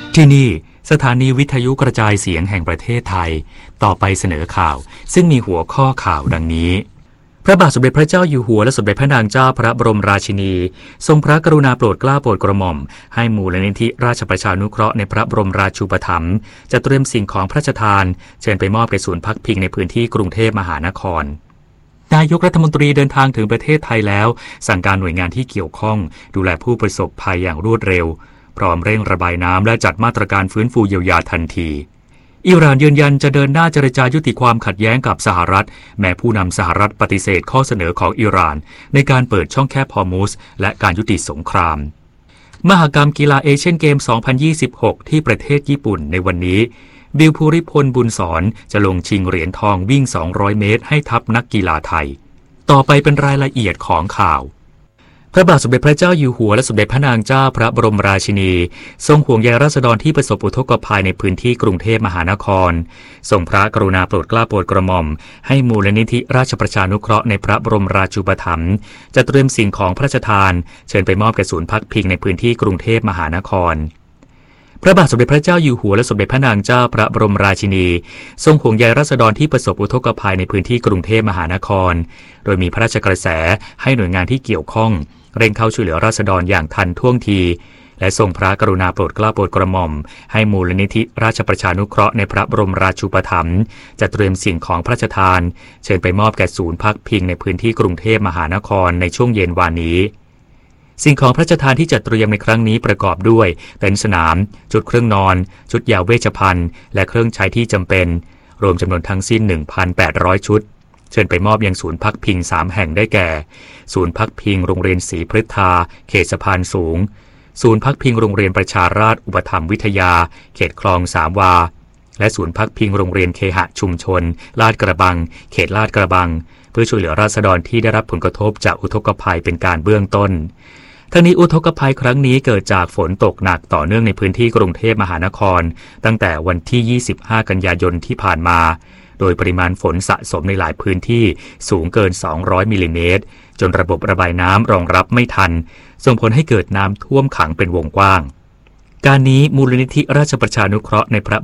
ที่นี่สถานีวิทยุกระจายเสียงแห่งประเทศไทยต่อไปเสนอข่าวซึ่งมีหัวข้อข่าวดังนี้พระบาทสมเด็จพระเจ้าอยู่หัวและสมเด็จพระนางเจ้าพระบรมราชินีทรงพระกรุณาโปรดเกล้าโปรดกระหม่อมให้มูลนิธิราชประชานุเคราะห์ในพระบรมราชูปถัมภ์จัดเตรียมสิ่งของพระราชทานเชิญไปมอบแก่ศูนย์พักพิงในพื้นที่กรุงเทพมหานครนายกรัฐมนตรีเดินทางถึงประเทศไทยแล้วสั่งการหน่วยงานที่เกี่ยวข้องดูแลผู้ประสบภัยอย่างรวดเร็วพร้อมเร่งระบายน้ำและจัดมาตรการฟื้นฟูเยียวยาทันทีอิหร่านยืนยันจะเดินหน้าเจรจายุติความขัดแย้งกับสหรัฐแม้ผู้นำสหรัฐปฏิเสธข้อเสนอของอิหร่านในการเปิดช่องแคบฮอร์มุซและการยุติสงครามมหกรรมกีฬาเอเชียนเกม 2026 ที่ประเทศญี่ปุ่นในวันนี้บิล ภูริพลบุญสอนจะลงชิงเหรียญทองวิ่ง 200 เมตรให้ทัพนักกีฬาไทยต่อไปเป็นรายละเอียดของข่าวพระบาทสมเด็จพระเจ้าอยู่หัวและสมเด็จพระนางเจ้าพระบรมราชินีทรงห่วงใยราษฎรที่ประสบอุทกภัยในพื้นที่กรุงเทพมหานครทรงพระกรุณาโปรดเกล้าโปรดกระหม่อมให้มูลนิธิราชประชานุเคราะห์ในพระบรมราชูปถัมภ์จัดเตรียมสิ่งของพระราชทานเชิญไปมอบแก่ศูนย์พักพิงในพื้นที่กรุงเทพมหานครพระบาทสมเด็จพระเจ้าอยู่หัวและสมเด็จพระนางเจ้าพระบรมราชินีทรงห่วงใยราษฎรที่ประสบอุทกภัยในพื้นที่กรุงเทพมหานครโดยมีพระราชกระแสให้หน่วยงานที่เกี่ยวข้องเร่งเข้าช่วยเหลือราษฎรอย่างทันท่วงทีและทรงพระกรุณาโปรดเกล้าโปรดกระหม่อมให้มูลนิธิราชประชานุเคราะห์ในพระบรมราชูปถัมภ์จัดเตรียมสิ่งของพระราชทานเชิญไปมอบแก่ศูนย์พักพิงในพื้นที่กรุงเทพมหานครในช่วงเย็นวานนี้สิ่งของพระราชทานที่จัดเตรียมในครั้งนี้ประกอบด้วยเต็นท์สนามชุดเครื่องนอนชุดยาเวชภัณฑ์และเครื่องใช้ที่จำเป็นรวมจำนวนทั้งสิ้น 1,800 ชุดเชิญไปมอบยังศูนย์พักพิง3แห่งได้แก่ศูนย์พักพิงโรงเรียนศรีพฤทธาเขตสะพานสูงศูนย์พักพิงโรงเรียนประชาราษฎร์อุปถัมภ์วิทยาเขตคลองสามวาและศูนย์พักพิงโรงเรียนเคหะชุมชนลาดกระบังเขตลาดกระบังเพื่อช่วยเหลือราษฎรที่ได้รับผลกระทบจากอุทกภัยเป็นการเบื้องต้นทั้งนี้อุทกภัยครั้งนี้เกิดจากฝนตกหนักต่อเนื่องในพื้นที่กรุงเทพมหานครตั้งแต่วันที่25กันยายนที่ผ่านมาโดยปริมาณฝนสะสมในหลายพื้นที่สูงเกิน200มิลลิเมตรจนระบบระบายน้ำรองรับไม่ทันส่งผลให้เกิดน้ำท่วมขังเป็นวงกว้างการนี้มูลนิธิราชประชานุเคราะห์ในพระ